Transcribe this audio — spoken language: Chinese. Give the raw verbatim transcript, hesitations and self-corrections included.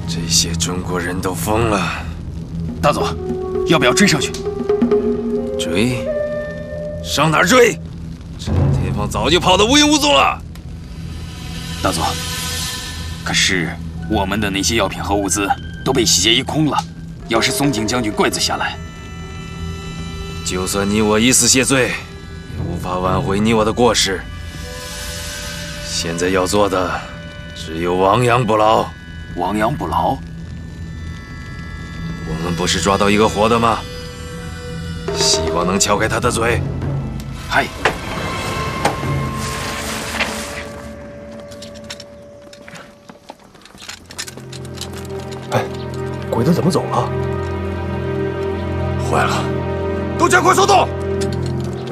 这些中国人都疯了。 大佐，要不要追上去？ 追？上哪儿追？陈天放早就跑得无影无踪了。 大佐，可是我们的那些药品和物资都被洗劫一空了。要是松井将军怪罪下来， 就算你我以死谢罪，也无法挽回你我的过失。现在要做的只有亡羊补牢。 亡羊补牢？ 我们不是抓到一个活的吗？希望能撬开他的嘴。 嗨。 哎，鬼子怎么走了？ 坏了，都加快速度！